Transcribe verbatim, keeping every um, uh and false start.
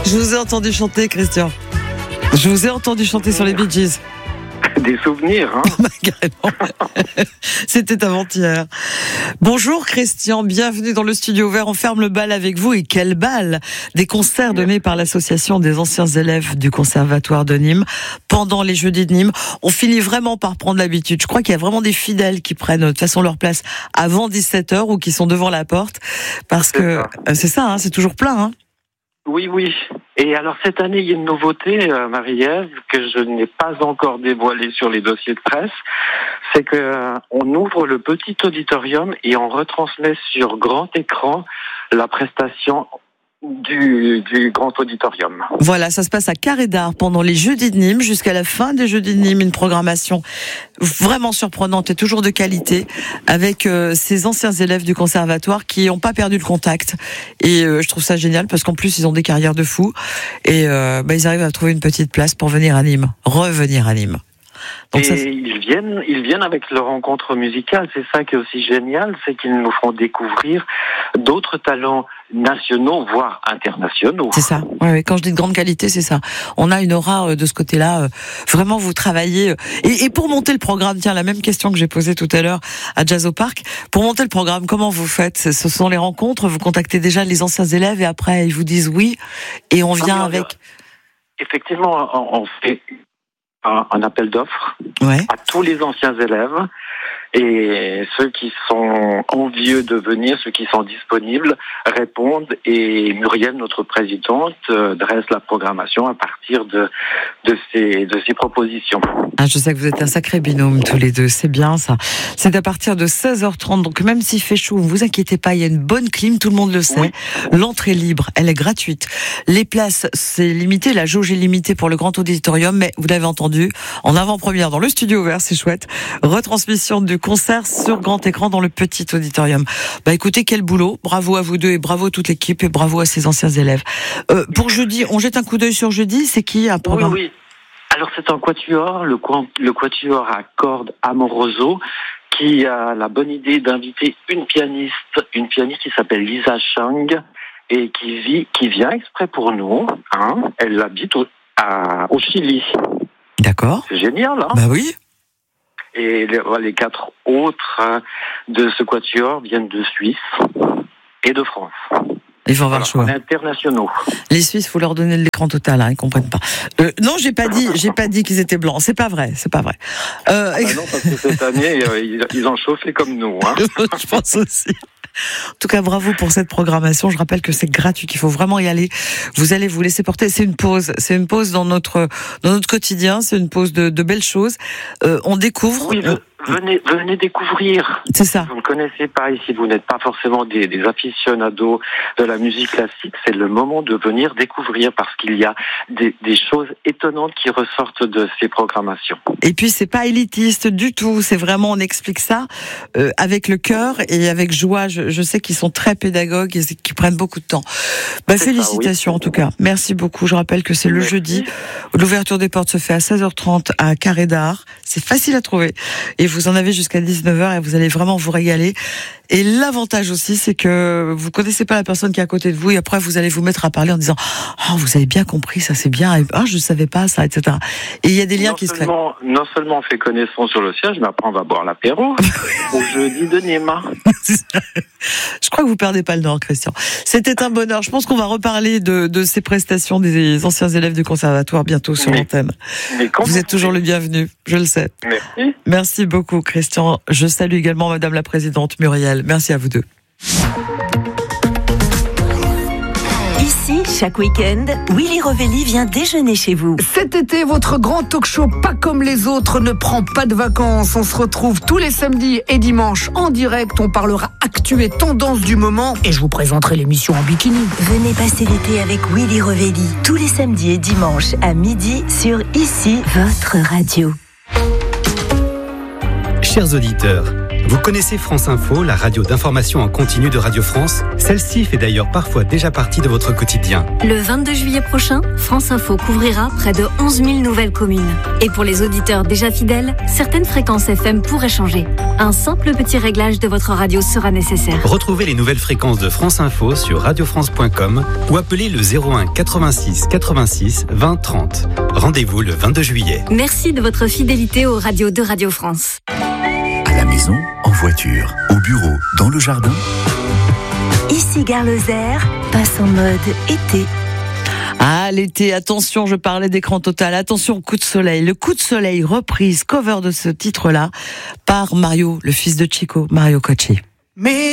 Je vous ai entendu chanter, Christian. Je vous ai entendu chanter sur les Bee Gees. Des souvenirs, hein. C'était avant-hier. Bonjour Christian, bienvenue dans le studio ouvert. On ferme le bal avec vous. Et quel bal! Des concerts donnés par l'association des anciens élèves du conservatoire de Nîmes pendant les jeudis de Nîmes. On finit vraiment par prendre l'habitude. Je crois qu'il y a vraiment des fidèles qui prennent de toute façon leur place avant dix-sept heures ou qui sont devant la porte. Parce C'est que ça. c'est ça, hein, c'est toujours plein. Hein. Oui, oui. Et alors cette année, il y a une nouveauté, euh, Marie-Ève, que je n'ai pas encore dévoilée sur les dossiers de presse. C'est que euh, on ouvre le petit auditorium et on retransmet sur grand écran la prestation du, du grand auditorium. Voilà, ça se passe à Carré d'Art pendant les jeudis de Nîmes jusqu'à la fin des jeudis de Nîmes. Une programmation vraiment surprenante et toujours de qualité avec euh, ces anciens élèves du conservatoire qui n'ont pas perdu le contact. Et euh, je trouve ça génial parce qu'en plus ils ont des carrières de fous et euh, bah, ils arrivent à trouver une petite place pour venir à Nîmes, revenir à Nîmes. Donc et ça, ils viennent, ils viennent avec leur rencontre musicale. C'est ça qui est aussi génial, c'est qu'ils nous font découvrir d'autres talents nationaux, voire internationaux. c'est ça. Ouais, ouais, quand je dis de grande qualité, c'est ça. On a une aura euh, de ce côté-là. Euh, vraiment, vous travaillez. Euh, et, et pour monter le programme, tiens, la même question que j'ai posée tout à l'heure à Jazz au Parc. Pour monter le programme, comment vous faites? Ce sont les rencontres. Vous contactez déjà les anciens élèves et après ils vous disent oui. Et on vient Ah, mais on- avec. Effectivement, on, on fait un, un appel d'offres Ouais. à tous les anciens élèves et ceux qui sont envieux de venir, ceux qui sont disponibles, répondent et Muriel, notre présidente, euh, dresse la programmation à partir de, de, ces, de ces propositions. Ah, je sais que vous êtes un sacré binôme tous les deux, c'est bien ça. C'est à partir de seize heures trente, donc même s'il fait chaud, ne vous inquiétez pas, il y a une bonne clim, tout le monde le sait. Oui. L'entrée est libre, elle est gratuite. Les places, c'est limité, la jauge est limitée pour le grand auditorium, mais vous l'avez entendu, en avant-première dans le studio ouvert, c'est chouette. Retransmission du concert sur grand écran dans le petit auditorium. Bah écoutez, quel boulot, bravo à vous deux et bravo à toute l'équipe et bravo à ces anciens élèves. Euh, pour jeudi, on jette un coup d'œil sur jeudi, c'est qui un Oui, programme? oui. Alors c'est un quatuor, le, qua- le quatuor à cordes Amoroso, qui a la bonne idée d'inviter une pianiste, une pianiste qui s'appelle Lisa Chang et qui vit, qui vient exprès pour nous. Hein. Elle habite au, à, au Chili. D'accord. C'est génial, hein. Bah oui. Et les, les quatre autres hein, de ce quatuor viennent de Suisse et de France. Ils vont avoir le choix. Internationaux. Les Suisses, faut leur donner l'écran total, hein, ils comprennent pas. Euh, non, j'ai pas dit, j'ai pas dit qu'ils étaient blancs. C'est pas vrai, c'est pas vrai. Euh, Ah non, parce que cette année, euh, ils, ils ont chauffé comme nous. Hein. je pense aussi. En tout cas, bravo pour cette programmation. Je rappelle que c'est gratuit, qu'il faut vraiment y aller. Vous allez vous laisser porter. C'est une pause. C'est une pause dans notre, dans notre quotidien. C'est une pause de, de belles choses. Euh, on découvre. Oui, on- venez, venez découvrir. C'est ça. Vous ne connaissez pas ici, vous n'êtes pas forcément des, des aficionados de la musique classique. C'est le moment de venir découvrir parce qu'il y a des, des choses étonnantes qui ressortent de ces programmations. Et puis c'est pas élitiste du tout, c'est vraiment, on explique ça euh, avec le cœur et avec joie. Je, je sais qu'ils sont très pédagogues et qu'ils prennent beaucoup de temps. Bah, C'est félicitations ça, oui. en tout cas. Merci beaucoup. Je rappelle que c'est le Merci. jeudi. L'ouverture des portes se fait à seize heures trente à Carré d'Art. C'est facile à trouver et vous en avez jusqu'à dix-neuf heures et vous allez vraiment vous régaler. Et l'avantage aussi, c'est que vous connaissez pas la personne qui est à côté de vous et après vous allez vous mettre à parler en disant « Oh, vous avez bien compris, ça c'est bien. Ah, je savais pas ça, et cetera » Et il y a des liens Non qui se créent. seulement, non seulement on fait connaissance sur le siège, mais après on va boire l'apéro au jeudi de Nîmes. Je crois que vous perdez pas le nord, Christian. C'était un bonheur. Je pense qu'on va reparler de, de ces prestations des anciens élèves du conservatoire bientôt sur Mais- l'antenne. Mais quand Vous êtes toujours le bienvenu, je le sais. Merci. Merci beaucoup, Christian. Je salue également Madame la Présidente Muriel. Merci à vous deux. Ici, chaque week-end, Willy Rovelli vient déjeuner chez vous. Cet été, votre grand talk show pas comme les autres ne prend pas de vacances. On se retrouve tous les samedis et dimanches en direct. On parlera actu et tendance du moment et je vous présenterai l'émission en bikini. Venez passer l'été avec Willy Rovelli tous les samedis et dimanches à midi sur Ici, votre radio. Chers auditeurs, Vous connaissez France Info, la radio d'information en continu de Radio France? Celle-ci fait d'ailleurs parfois déjà partie de votre quotidien. Le vingt-deux juillet prochain, France Info couvrira près de onze mille nouvelles communes. Et pour les auditeurs déjà fidèles, certaines fréquences F M pourraient changer. Un simple petit réglage de votre radio sera nécessaire. Retrouvez les nouvelles fréquences de France Info sur radio france point com ou appelez le zéro un quatre-vingt-six quatre-vingt-six vingt trente. Rendez-vous le vingt-deux juillet. Merci de votre fidélité aux radios de Radio France. À la maison, en voiture, au bureau, dans le jardin. Ici Gare Lozère passe en mode été. Ah, l'été, attention, je parlais d'écran total, attention, coup de soleil. Le coup de soleil, reprise, cover de ce titre-là, par Mario, le fils de Chico, Mario Cocci. Mais